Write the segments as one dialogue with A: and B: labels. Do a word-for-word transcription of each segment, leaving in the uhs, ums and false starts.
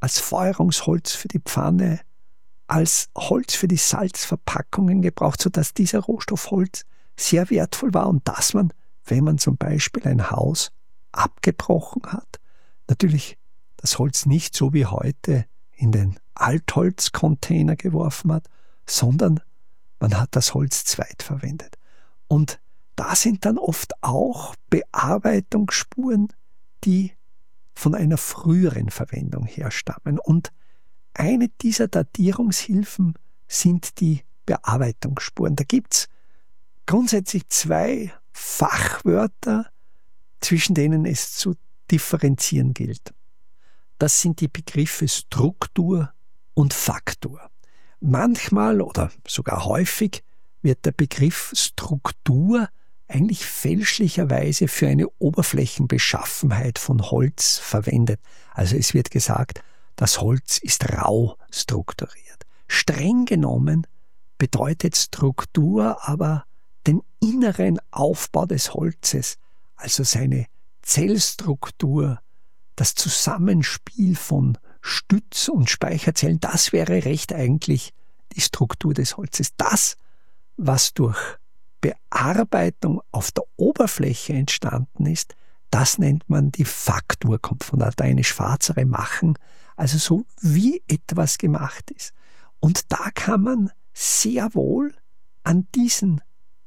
A: als Feuerungsholz für die Pfanne, als Holz für die Salzverpackungen gebraucht, sodass dieser Rohstoff Holz sehr wertvoll war und dass man, wenn man zum Beispiel ein Haus abgebrochen hat, natürlich das Holz nicht so wie heute in den Altholzcontainer geworfen hat, sondern man hat das Holz zweitverwendet. Und da sind dann oft auch Bearbeitungsspuren, die von einer früheren Verwendung herstammen. Und eine dieser Datierungshilfen sind die Bearbeitungsspuren. Da gibt es grundsätzlich zwei Fachwörter, zwischen denen es zu differenzieren gilt. Das sind die Begriffe Struktur und Faktur. Manchmal oder sogar häufig wird der Begriff Struktur eigentlich fälschlicherweise für eine Oberflächenbeschaffenheit von Holz verwendet. Also es wird gesagt, das Holz ist rau strukturiert. Streng genommen bedeutet Struktur aber den inneren Aufbau des Holzes, also seine Zellstruktur, das Zusammenspiel von Stütz- und Speicherzellen, das wäre recht eigentlich die Struktur des Holzes. Das, was durch Bearbeitung auf der Oberfläche entstanden ist, das nennt man die Faktur, kommt von lateinisch facere, machen, also so wie etwas gemacht ist. Und da kann man sehr wohl an diesen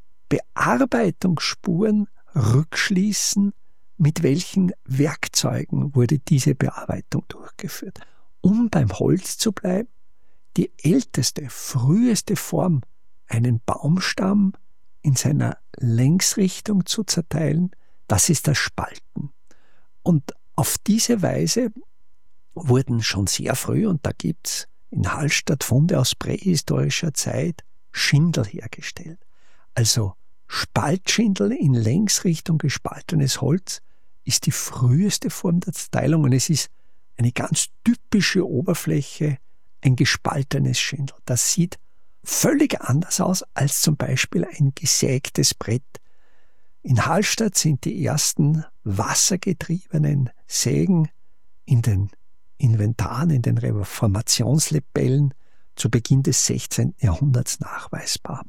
A: Bearbeitungsspuren rückschließen, mit welchen Werkzeugen wurde diese Bearbeitung durchgeführt. Um beim Holz zu bleiben, die älteste, früheste Form, einen Baumstamm in seiner Längsrichtung zu zerteilen, das ist das Spalten. Und auf diese Weise wurden schon sehr früh, und da gibt es in Hallstatt Funde aus prähistorischer Zeit, Schindel hergestellt. Also Spaltschindel in Längsrichtung gespaltenes Holz ist die früheste Form der Zerteilung und es ist eine ganz typische Oberfläche, ein gespaltenes Schindel. Das sieht völlig anders aus als zum Beispiel ein gesägtes Brett. In Hallstatt sind die ersten wassergetriebenen Sägen in den Inventaren, in den Reformationslepellen zu Beginn des sechzehnten Jahrhunderts nachweisbar.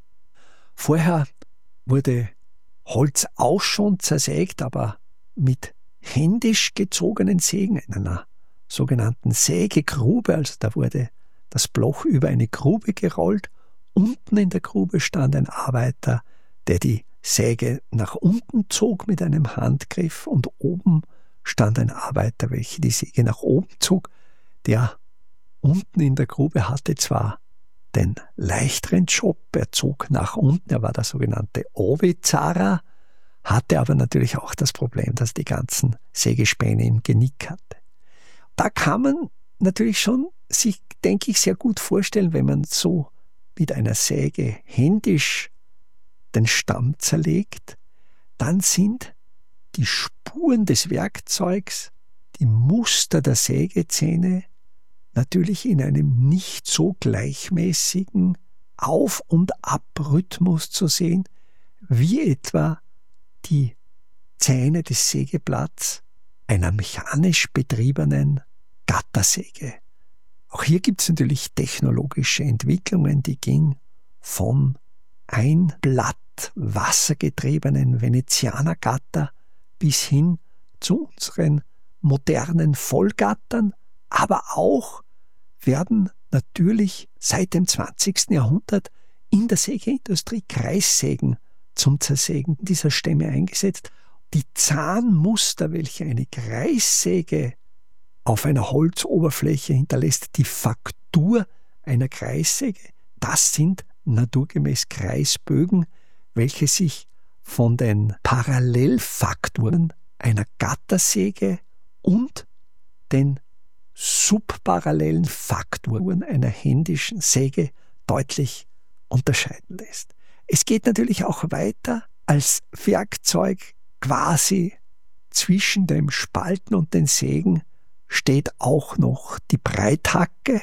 A: Vorher wurde Holz auch schon zersägt, aber mit händisch gezogenen Sägen in einer sogenannten Sägegrube, also da wurde das Bloch über eine Grube gerollt. Unten in der Grube stand ein Arbeiter, der die Säge nach unten zog mit einem Handgriff und oben stand ein Arbeiter, welcher die Säge nach oben zog. Der unten in der Grube hatte zwar den leichteren Job, er zog nach unten, er war der sogenannte Ovezara, hatte aber natürlich auch das Problem, dass die ganzen Sägespäne im Genick hatte. Da kann man natürlich schon sich, denke ich, sehr gut vorstellen, wenn man so mit einer Säge händisch den Stamm zerlegt, dann sind die Spuren des Werkzeugs, die Muster der Sägezähne natürlich in einem nicht so gleichmäßigen Auf- und Abrhythmus zu sehen, wie etwa die Zähne des Sägeblatts einer mechanisch betriebenen Gattersäge. Auch hier gibt es natürlich technologische Entwicklungen, die gingen von ein Blatt wassergetriebenen Venezianergatter bis hin zu unseren modernen Vollgattern, aber auch werden natürlich seit dem zwanzigsten Jahrhundert in der Sägeindustrie Kreissägen zum Zersägen dieser Stämme eingesetzt. Die Zahnmuster, welche eine Kreissäge auf einer Holzoberfläche hinterlässt, die Faktur einer Kreissäge, das sind naturgemäß Kreisbögen, welche sich von den Parallelfakturen einer Gattersäge und den subparallelen Fakturen einer händischen Säge deutlich unterscheiden lässt. Es geht natürlich auch weiter als Werkzeug quasi zwischen dem Spalten und den Sägen steht auch noch die Breithacke.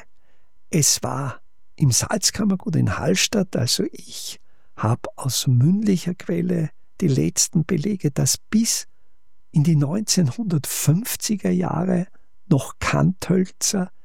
A: Es war im Salzkammergut in Hallstatt, also ich habe aus mündlicher Quelle die letzten Belege, dass bis in die neunzehnhundertfünfziger Jahre noch Kanthölzer